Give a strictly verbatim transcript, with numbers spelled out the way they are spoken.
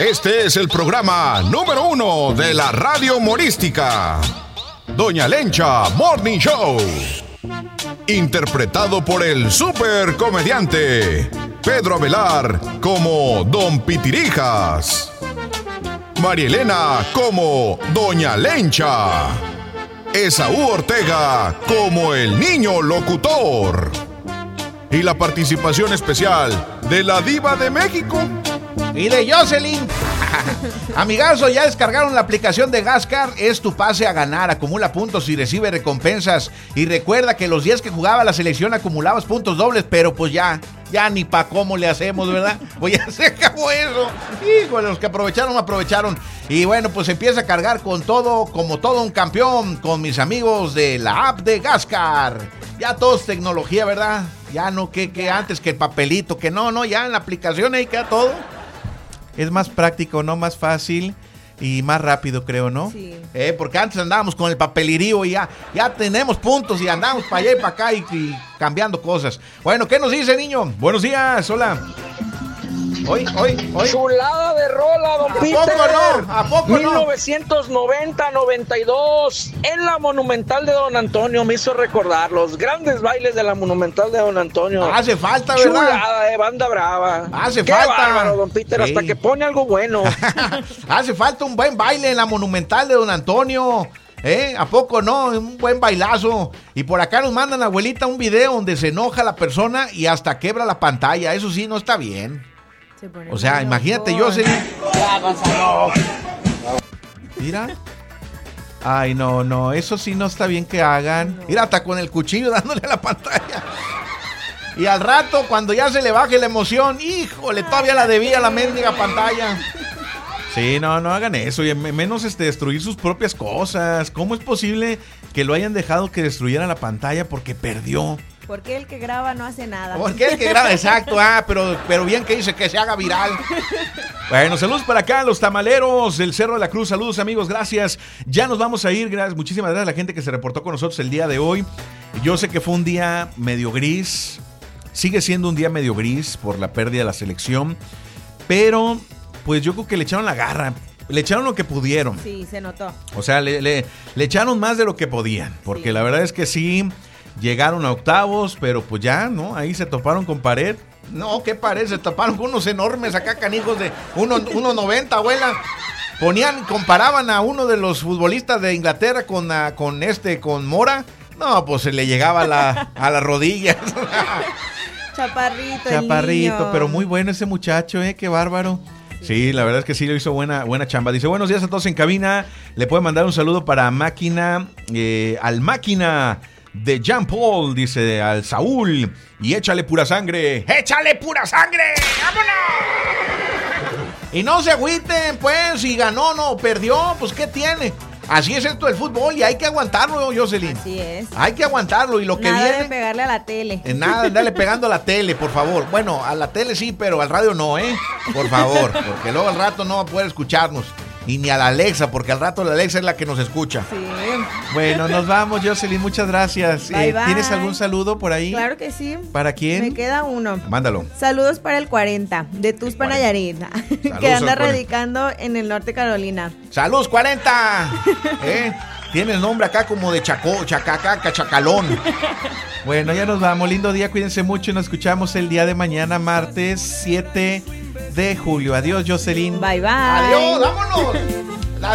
Este es el programa número uno de la radio humorística, Doña Lencha Morning Show. Interpretado por el super comediante Pedro Avelar como Don Pitirijas, María Elena como Doña Lencha, Esaú Ortega como el niño locutor. Y la participación especial de la Diva de México y de Jocelyn. Amigazo, ya descargaron la aplicación de Gascar. Es tu pase a ganar. Acumula puntos y recibe recompensas. Y recuerda que los días que jugaba la selección acumulabas puntos dobles, pero pues ya, ya ni pa' cómo le hacemos, ¿verdad? Pues ya se acabó eso. Híjole, los que aprovecharon, aprovecharon. Y bueno, pues empieza a cargar con todo, como todo un campeón, con mis amigos de la app de Gascar. Ya todo es tecnología, ¿verdad? Ya no que, que antes que el papelito, que no, no, ya en la aplicación ahí queda todo. Es más práctico, ¿no? Más fácil y más rápido, creo, ¿no? Sí. Eh, porque antes andábamos con el papelerío y ya, ya tenemos puntos y andamos para allá y para acá y, y cambiando cosas. Bueno, ¿qué nos dice, niño? Buenos días, hola. Hoy, hoy, hoy. Chulada de rola, don ¿A Peter. poco no? ¿A poco no? mil novecientos noventa noventa y dos en la Monumental de Don Antonio me hizo recordar los grandes bailes de la Monumental de Don Antonio. Hace falta, ¿verdad? Chulada de banda brava. Hace Qué falta. bárbaro, don Peter, Sí. hasta que pone algo bueno. Hace falta un buen baile en la Monumental de Don Antonio. ¿Eh? ¿A poco no? Un buen bailazo. Y por acá nos mandan, abuelita, un video donde se enoja la persona y hasta quebra la pantalla. Eso sí, no está bien. O sea, imagínate, yo sé. Mira. Ay, no, no, eso sí no está bien que hagan. No. Mira, hasta con el cuchillo dándole a la pantalla. Y al rato, cuando ya se le baje la emoción, híjole, todavía la debía la mendiga pantalla. Sí, no, no hagan eso, y menos este, destruir sus propias cosas. ¿Cómo es posible que lo hayan dejado que destruyera la pantalla porque perdió? Porque el que graba no hace nada. Porque el que graba, exacto, ah, pero, pero bien que dice que se haga viral. Bueno, saludos para acá, los tamaleros del Cerro de la Cruz. Saludos, amigos, gracias. Ya nos vamos a ir, gracias, muchísimas gracias a la gente que se reportó con nosotros el día de hoy. Yo sé que fue un día medio gris, sigue siendo un día medio gris por la pérdida de la selección, pero pues yo creo que le echaron la garra. Le echaron lo que pudieron. Sí, se notó. O sea, le, le, le echaron más de lo que podían, porque sí. La verdad es que sí. Llegaron a octavos, pero pues ya, ¿no? Ahí se toparon con pared. No, ¿qué pared? Se toparon con unos enormes acá, canijos de uno noventa, abuela. Ponían, comparaban a uno de los futbolistas de Inglaterra con, a, con este, con Mora. No, pues se le llegaba a, la, a las rodillas. Chaparrito, Chaparrito, pero muy bueno ese muchacho, ¿eh? Qué bárbaro. Sí, la verdad es que sí lo hizo buena, buena chamba. Dice, buenos días a todos en cabina. Le puede mandar un saludo para Máquina, eh, al Máquina de Jean Paul, dice al Saúl, y échale pura sangre. ¡Échale pura sangre! ¡Vámonos! Y no se agüiten, pues, si ganó, no, perdió, pues, ¿qué tiene? Así es esto del fútbol y hay que aguantarlo, Jocelyn. Así es. Hay que aguantarlo y lo que nada viene... Nada de pegarle a la tele. Eh, nada de darle pegando a la tele, por favor. Bueno, a la tele sí, pero al radio no, ¿eh? Por favor, porque luego al rato no va a poder escucharnos. Y ni a la Alexa, porque al rato la Alexa es la que nos escucha. Sí. Bueno, nos vamos, Jocelyn, muchas gracias. Bye, eh, bye. ¿Tienes algún saludo por ahí? Claro que sí. ¿Para quién? Me queda uno. Mándalo. Saludos para el cuarenta, de Tuxpan, Nayarit, que anda radicando en el norte Carolina. ¡Saludos, cuarenta! ¿Eh? Tiene el nombre acá como de Chacó, Chacacaca, Chacalón. Bueno, ya nos vamos. Lindo día, cuídense mucho y nos escuchamos el día de mañana, martes siete de julio. Adiós, Jocelyn. Bye, bye. Adiós, vámonos.